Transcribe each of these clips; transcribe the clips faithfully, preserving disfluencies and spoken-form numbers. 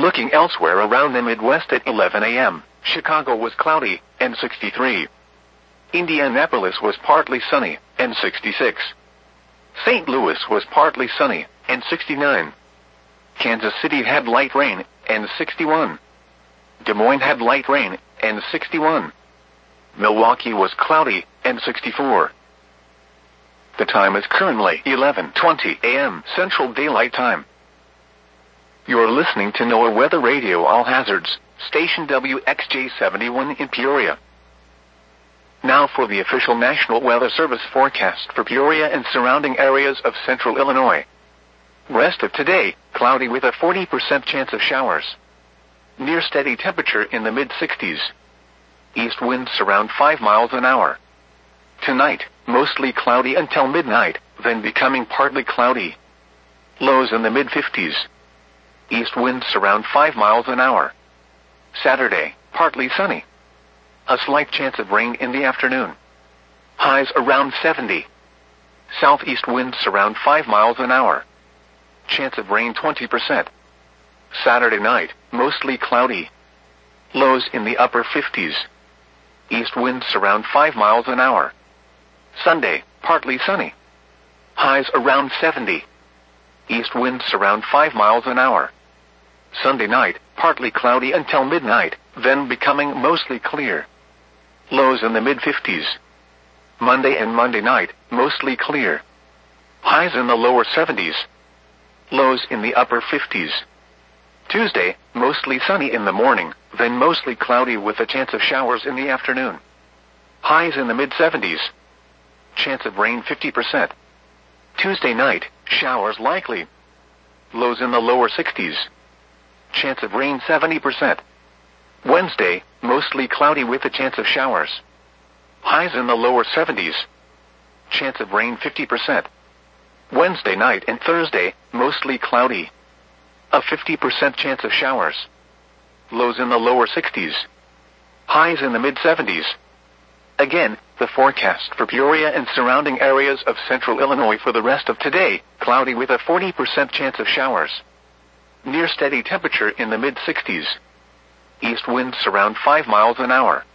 Looking elsewhere around the Midwest at eleven a m, Chicago was cloudy, and sixty-three. Indianapolis was partly sunny, and sixty-six. Saint Louis was partly sunny, and sixty-nine. Kansas City had light rain, and sixty-one. Des Moines had light rain, and sixty-one. Milwaukee was cloudy, and sixty-four. The time is currently eleven twenty a m Central Daylight Time. You're listening to NOAA Weather Radio All Hazards, station W X J seventy-one in Peoria. Now for the official National Weather Service forecast for Peoria and surrounding areas of central Illinois. Rest of today, cloudy with a forty percent chance of showers. Near steady temperature in the mid sixties. East winds around five miles an hour. Tonight, mostly cloudy until midnight, then becoming partly cloudy. Lows in the mid fifties. East winds around five miles an hour. Saturday, partly sunny. A slight chance of rain in the afternoon. Highs around seventy. Southeast winds around five miles an hour. Chance of rain twenty percent. Saturday night, mostly cloudy. Lows in the upper fifties. East winds around five miles an hour. Sunday, partly sunny. Highs around seventy. East winds around five miles an hour. Sunday night, partly cloudy until midnight, then becoming mostly clear. Lows in the mid fifties. Monday and Monday night, mostly clear. Highs in the lower seventies. Lows in the upper fifties. Tuesday, mostly sunny in the morning, then mostly cloudy with a chance of showers in the afternoon. Highs in the mid seventies. Chance of rain fifty percent. Tuesday night, showers likely. Lows in the lower sixties. Chance of rain seventy percent. Wednesday, mostly cloudy with a chance of showers. Highs in the lower seventies. Chance of rain fifty percent. Wednesday night and Thursday, mostly cloudy. A fifty percent chance of showers. Lows in the lower sixties. Highs in the mid seventies. Again, the forecast for Peoria and surrounding areas of central Illinois for the rest of today, cloudy with a forty percent chance of showers. Near steady temperature in the mid sixties. East winds around five miles an hour.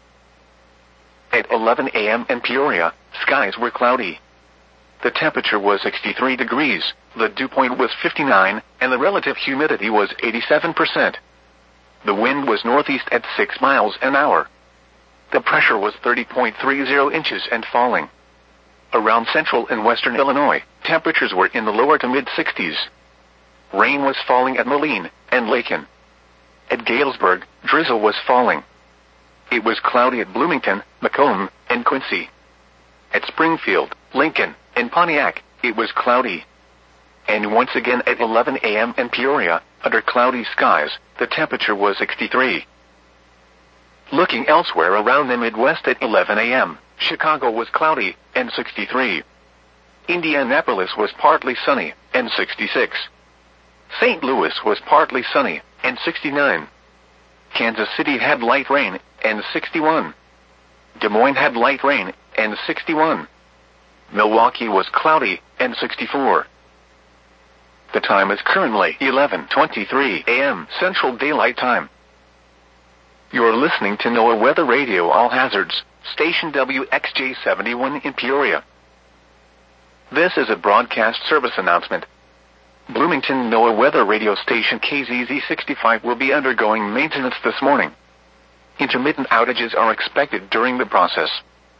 At eleven a m in Peoria, skies were cloudy. The temperature was sixty-three degrees, the dew point was fifty-nine, and the relative humidity was eighty-seven percent. The wind was northeast at six miles an hour. The pressure was thirty point three zero inches and falling. Around central and western Illinois, temperatures were in the lower to mid sixties. Rain was falling at Moline and Lakin. At Galesburg, drizzle was falling. It was cloudy at Bloomington, Macomb, and Quincy. At Springfield, Lincoln, and Pontiac, it was cloudy. And once again at eleven a m in Peoria, under cloudy skies, the temperature was sixty-three. Looking elsewhere around the Midwest at eleven a m, Chicago was cloudy, and sixty-three. Indianapolis was partly sunny, and sixty-six. Saint Louis was partly sunny, and sixty-nine. Kansas City had light rain, and sixty-one. Des Moines had light rain, and sixty-one. Milwaukee was cloudy, and sixty-four. The time is currently eleven twenty-three a m Central Daylight Time. You're listening to NOAA Weather Radio All Hazards, station W X J seventy-one in Peoria. This is a broadcast service announcement. Bloomington NOAA Weather Radio Station K Z Z sixty-five will be undergoing maintenance this morning. Intermittent outages are expected during the process.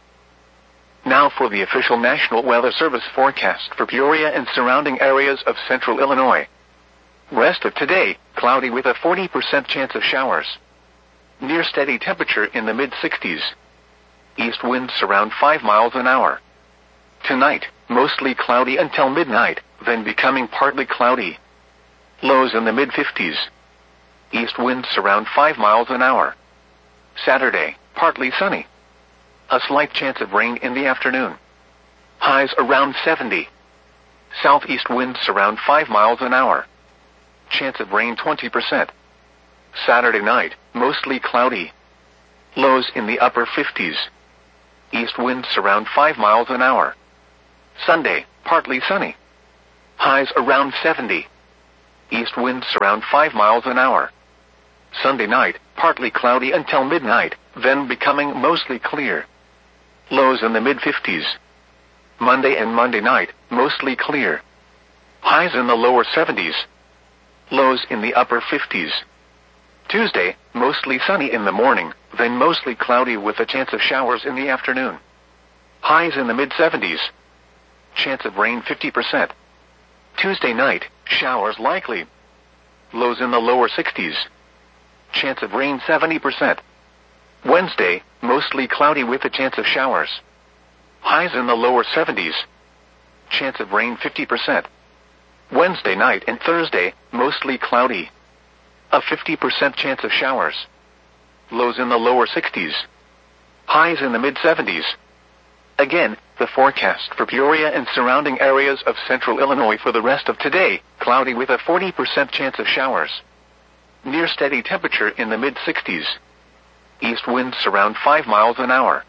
Now for the official National Weather Service forecast for Peoria and surrounding areas of central Illinois. Rest of today, cloudy with a forty percent chance of showers. Near steady temperature in the mid sixties. East winds around five miles an hour. Tonight, mostly cloudy until midnight, then becoming partly cloudy. Lows in the mid fifties. East winds around five miles an hour. Saturday, partly sunny. A slight chance of rain in the afternoon. Highs around seventy. Southeast winds around five miles an hour. Chance of rain twenty percent. Saturday night, mostly cloudy. Lows in the upper fifties. East winds around five miles an hour. Sunday, partly sunny. Highs around seventy. East winds around five miles an hour. Sunday night, partly cloudy until midnight, then becoming mostly clear. Lows in the mid fifties. Monday and Monday night, mostly clear. Highs in the lower seventies. Lows in the upper fifties. Tuesday, mostly sunny in the morning, then mostly cloudy with a chance of showers in the afternoon. Highs in the mid seventies. Chance of rain fifty percent. Tuesday night, showers likely. Lows in the lower sixties. Chance of rain seventy percent. Wednesday, mostly cloudy with a chance of showers. Highs in the lower seventies. Chance of rain fifty percent. Wednesday night and Thursday, mostly cloudy. A fifty percent chance of showers. Lows in the lower sixties. Highs in the mid seventies. Again, the forecast for Peoria and surrounding areas of central Illinois for the rest of today, cloudy with a forty percent chance of showers. Near steady temperature in the mid sixties. East winds around five miles an hour.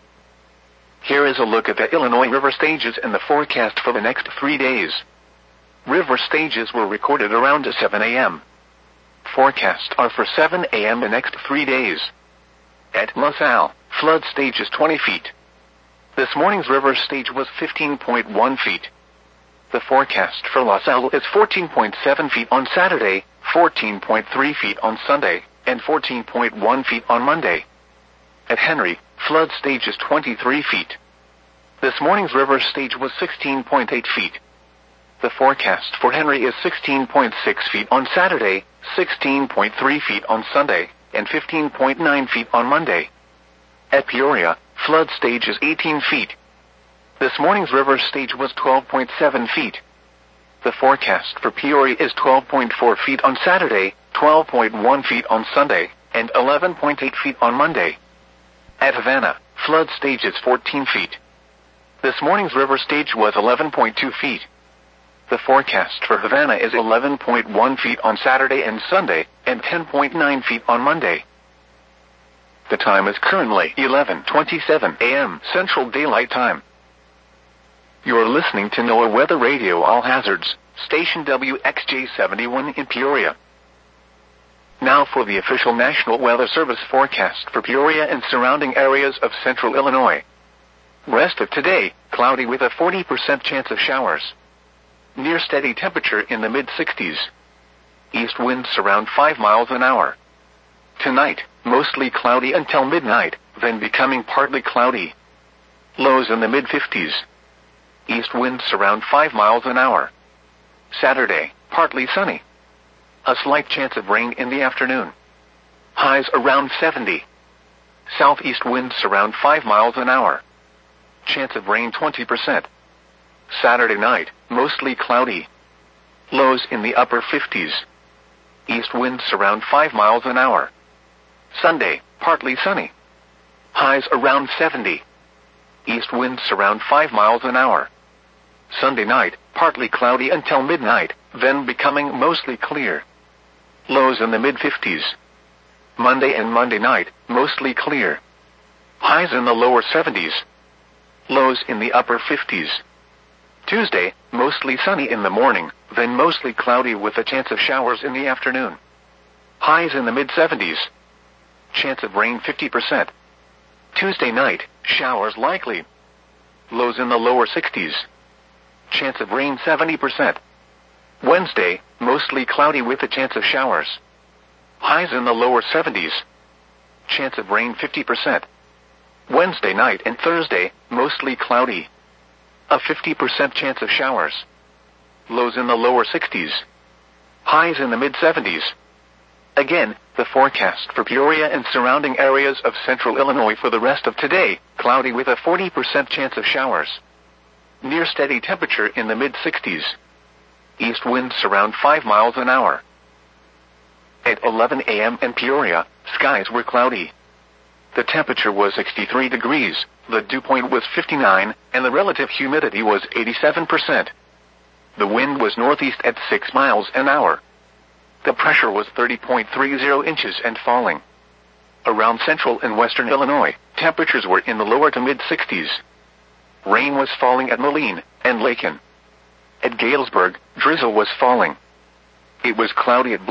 Here is a look at the Illinois river stages and the forecast for the next three days. River stages were recorded around seven a m Forecasts are for seven a m the next three days. At LaSalle, flood stage is twenty feet. This morning's river stage was fifteen point one feet. The forecast for LaSalle is fourteen point seven feet on Saturday, fourteen point three feet on Sunday, and fourteen point one feet on Monday. At Henry, flood stage is twenty-three feet. This morning's river stage was sixteen point eight feet. The forecast for Henry is sixteen point six feet on Saturday, sixteen point three feet on Sunday, and fifteen point nine feet on Monday. At Peoria, flood stage is eighteen feet. This morning's river stage was twelve point seven feet. The forecast for Peoria is twelve point four feet on Saturday, twelve point one feet on Sunday, and eleven point eight feet on Monday. At Havana, flood stage is fourteen feet. This morning's river stage was eleven point two feet. The forecast for Havana is eleven point one feet on Saturday and Sunday, and ten point nine feet on Monday. The time is currently eleven twenty-seven a m Central Daylight Time. You are listening to NOAA Weather Radio All Hazards, station W X J seventy-one in Peoria. Now for the official National Weather Service forecast for Peoria and surrounding areas of central Illinois. Rest of today, cloudy with a forty percent chance of showers. Near steady temperature in the mid sixties. East winds around five miles an hour. Tonight, mostly cloudy until midnight, then becoming partly cloudy. Lows in the mid fifties. East winds around five miles an hour. Saturday, partly sunny. A slight chance of rain in the afternoon. Highs around seventy. Southeast winds around five miles an hour. Chance of rain twenty percent. Saturday night, mostly cloudy. Lows in the upper fifties. East winds around five miles an hour. Sunday, partly sunny. Highs around seventy. East winds around five miles an hour. Sunday night, partly cloudy until midnight, then becoming mostly clear. Lows in the mid fifties. Monday and Monday night, mostly clear. Highs in the lower seventies. Lows in the upper fifties. Tuesday, mostly sunny in the morning, then mostly cloudy with a chance of showers in the afternoon. Highs in the mid seventies. Chance of rain fifty percent. Tuesday night, showers likely. Lows in the lower sixties. Chance of rain seventy percent. Wednesday, mostly cloudy with a chance of showers. Highs in the lower seventies. Chance of rain fifty percent. Wednesday night and Thursday, mostly cloudy. A fifty percent chance of showers. Lows in the lower sixties. Highs in the mid seventies. Again, the forecast for Peoria and surrounding areas of central Illinois for the rest of today, cloudy with a forty percent chance of showers. Near steady temperature in the mid sixties. East winds around five miles an hour. At eleven a m in Peoria, skies were cloudy. The temperature was sixty-three degrees, the dew point was fifty-nine, and the relative humidity was eighty-seven percent. The wind was northeast at six miles an hour. The pressure was thirty point three zero inches and falling. Around central and western Illinois, temperatures were in the lower to mid sixties. Rain was falling at Moline and Lakin. At Galesburg, drizzle was falling. It was cloudy at